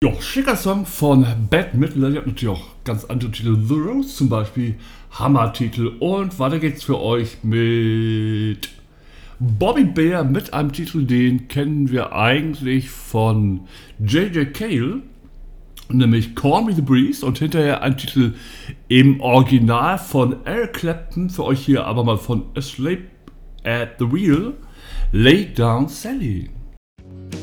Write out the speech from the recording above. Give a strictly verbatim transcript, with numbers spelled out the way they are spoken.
Ja, schicker Song von Bette Midler. Ihr habt natürlich auch ganz andere Titel. The Rose zum Beispiel. Hammertitel. Und weiter geht's für euch mit Bobby Bear mit einem Titel, den kennen wir eigentlich von J J Cale, nämlich Call Me the Breeze, und hinterher ein Titel im Original von Eric Clapton, für euch hier aber mal von Asleep at the Wheel, Lay Down Sally.